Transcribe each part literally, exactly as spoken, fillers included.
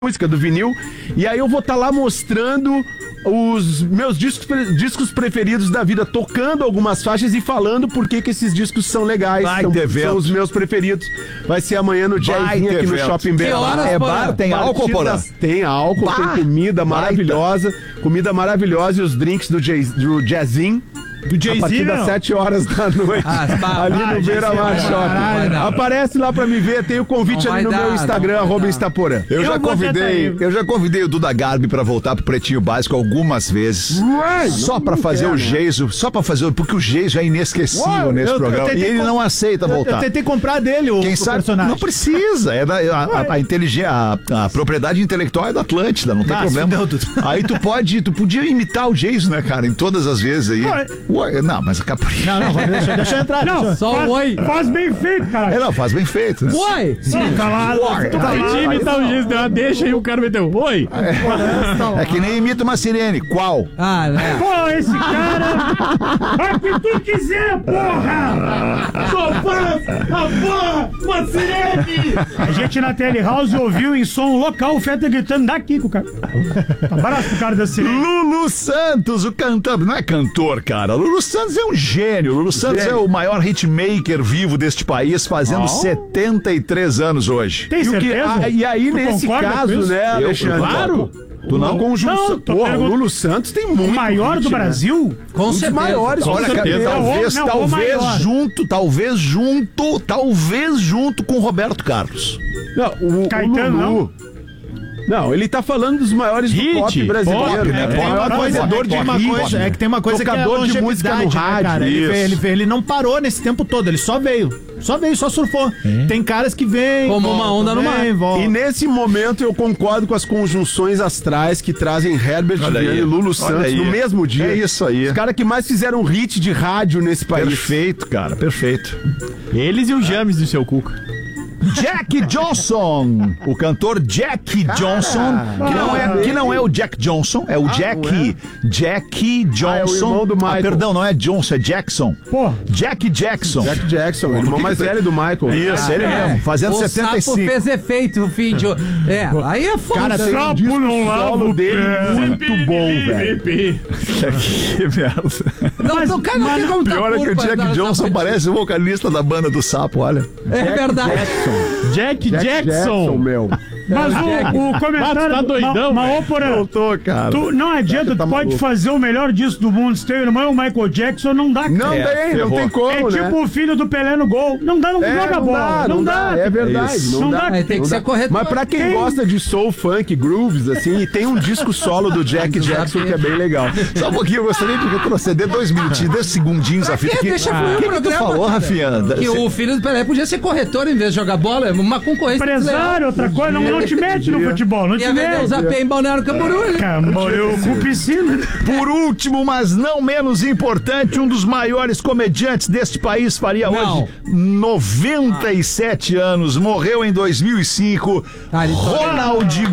música do vinil, e aí eu vou estar tá lá mostrando os meus discos, discos preferidos da vida, tocando algumas faixas e falando por que que esses discos são legais, são, são os meus preferidos. Vai ser amanhã no Jazzinho aqui no Shopping Beira. É bar, tem álcool, porra? Tem álcool, bah, tem comida maravilhosa, comida maravilhosa e os drinks do, jazz, do Jazzinho. Do Jay-Z, a partir das sete horas da noite, ah, ali no Beira-Mar Shopping. Aparece lá pra me ver, tem o convite ali no dar, meu Instagram, arroba Instaporã. Eu, eu já convidei, eu já convidei o Duda Garbi pra voltar pro Pretinho Básico algumas vezes. Uai, só pra fazer quer, o Geiso, né? Só pra fazer o... Porque o Geiso é inesquecível Uai, nesse eu, programa eu e ele com... não aceita eu, voltar. Eu tentei comprar dele o, Quem o sabe, personagem. Não precisa, é da, a, a, a, inteligência, a, a propriedade intelectual é da Atlântida, não tem ah, problema. Não, aí tu pode, tu podia imitar o Geiso, né, cara, em todas as vezes aí. Uai. Uai, não, mas Não, não, deixa, deixa eu entrar. Não, deixa. só o oi. Faz bem feito, cara. É, não, faz bem feito. Né? Oi! Sim, tá lá. Tu tá imitar o Gis, deixa aí o cara meteu. Oi! É, é que nem imita uma sirene. Qual? Ah, né? Pô, esse cara. É o que tu quiser, porra! Sou fã, a porra, uma sirene! A gente na Telehouse ouviu em som local o Feta gritando daqui com o cara. Tá barato pro cara da sirene. Lulu Santos, o cantor. Não é cantor, cara. Lulu Santos é um gênio. Lulu Santos gênio. é o maior hitmaker vivo deste país, fazendo oh. setenta e três anos hoje. Tem certeza? Que, a, e aí, tu nesse caso, né, Alexandre? Claro. Tu não? Conjunção. Porra, o Lulu Santos tem muito. O maior hit, do Brasil? Né? Com um certeza. Maiores, olha, com certeza. Talvez, não, talvez junto, talvez junto, talvez junto com o Roberto Carlos. Não, o, Caetano, o Lulu. Não. Não, ele tá falando dos maiores hit, do pop brasileiro, pop, né? É, é, maior fazedor de uma coisa, é que tem uma coisa tocador que é de música no rádio. Né, ele, ele, ele não parou nesse tempo todo, ele só veio. Só veio, só surfou. É. Tem caras que vêm. Como volta, uma onda no mar. E nesse momento eu concordo com as conjunções astrais que trazem Herbert Viana e Lulu Santos no mesmo dia. É isso aí. Os caras que mais fizeram hit de rádio nesse país. Perfeito, cara, perfeito. Eles e o James do seu Cuca. Jack Johnson, o cantor Jack Johnson, que não é, que não é o Jack Johnson, é o ah, Jack, é? Jack Johnson. Ah, é o irmão do Michael. Ah, perdão, não é Johnson, é Jackson. Pô. Jack Jackson. Jack Jackson, o irmão mais velho do Michael. Isso, ah, ele é. mesmo, fazendo o setenta e cinco. O sapo fez efeito, filho de... É, aí é foda. Cara, tem um disco solo dele muito bom, velho. Que merda. Não, mas, o cara não tem como pior é que o Jack Johnson parece o vocalista da banda do Sapo, olha. É verdade. Jack, Jack Jackson. Jackson, meu. Mas o, o comentário... Tá doidão, ma, ma, porra, eu tô, cara. Tu, não adianta, tá tu pode maluco. fazer o melhor disco do mundo. Se teu irmão é o Michael Jackson, não dá. Não é, tem, não tem como, É né? tipo o filho do Pelé no gol. Não dá, não é, joga não bola. Dá, não, não dá, dá. É verdade. Isso. Não, não dá. dá. É, tem não que dá. ser correto. Mas pra quem tem... gosta de soul, funk, grooves, assim, e tem um disco solo do Jack Jackson que é bem legal. Só um pouquinho, eu gostaria de retroceder dois minutinhos, dois segundinhos a fita. Deixa ah, fluir o que programa. Que tu falou, Rafinha? Que o filho do Pelé podia ser corretor em vez de jogar bola. É uma concorrência. Empresário, outra coisa. Não, não te mete no futebol. Não te mete. Usar pé em Balneário Camboriú. Camboriú com piscina. Por último, mas não menos importante, um dos maiores comediantes deste país faria não. hoje noventa e sete ah. anos. Morreu em dois mil e cinco. Ah, Ronald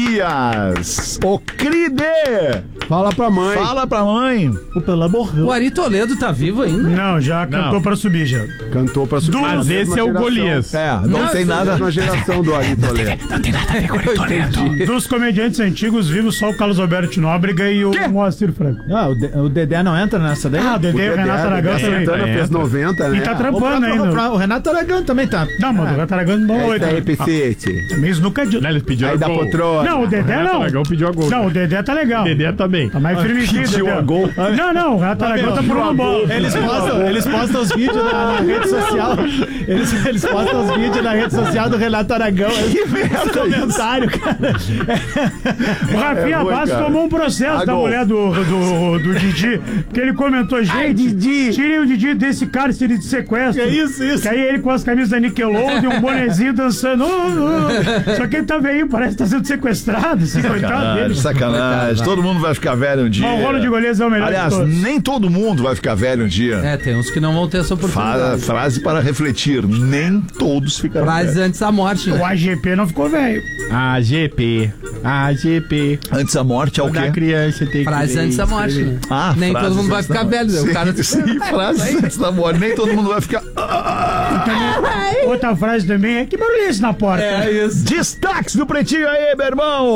Golias. O Cride. Fala pra mãe. Fala pra mãe. O Pelé morreu. O Ari Toledo tá vivo ainda? Não, já não. cantou pra subir já. Cantou pra subir. Mas esse é o Golias. É, não, não tem nada na geração do Ari Toledo. Não tem nada a ver com o Toledo. Dos comediantes antigos vivos, só o Carlos Alberto Nóbrega e o que? Moacir Franco. Ah, o, de, o Dedé não entra nessa daí? Ah, o Dedé e o Renato Aragão também. Santana fez noventa, né? E tá trampando ainda. O Renato Aragão também tá. Não, mas o Renato Aragão não oito. É P C. Mesmo nunca disse. Ele pediu a gol. Não, o Dedé não. O Aragão pediu a gol. Não, o Dedé tá legal. O Dedé também. Tá mais firmezinho, Dedé. a gol. Não, não, o Renato Aragão tá por uma bola. Eles postam, eles postam os vídeos na, na rede social. Eles, eles postam os vídeos na rede social do Renato Aragão. Que merda. Comentário, cara. O Rafinha é Bastos tomou um processo a da gol. mulher do, do, do Didi, porque ele comentou, gente, Ai, Didi. tirem o Didi desse cárcere de sequestro. Que isso, isso. Que aí ele com as camisas da Nickelodeon, um bonezinho dançando. Oh, oh. Só que ele tá veio, parece que tá sendo sequestrado. Assim, coitado dele. Sacanagem. Todo mundo vai ficar ficar velho um dia. Mas o Rolo de Goleza é o melhor Aliás, de todos. nem todo mundo vai ficar velho um dia. É, tem uns que não vão ter essa oportunidade. Fa- frase para refletir. Nem todos ficarão Frase velhos. antes da morte, né? O A G P não ficou velho. A G P. A G P. Antes da morte é o Da quê? criança tem que Frase ler, antes da morte, né? Ah, Nem frases todo mundo vai antes da ficar morte. velho, né? O cara... Sim, frase antes da morte. Nem todo mundo vai ficar... Outra frase também é: que barulho é esse na porta? É isso. Destaques do Pretinho aí, meu irmão.